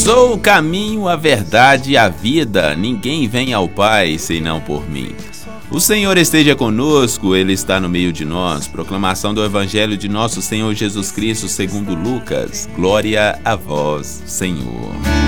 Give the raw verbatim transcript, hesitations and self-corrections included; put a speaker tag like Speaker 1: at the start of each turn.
Speaker 1: Sou o caminho, a verdade e a vida. Ninguém vem ao Pai senão por mim. O Senhor esteja conosco, Ele está no meio de nós. Proclamação do Evangelho de nosso Senhor Jesus Cristo segundo Lucas. Glória a vós, Senhor.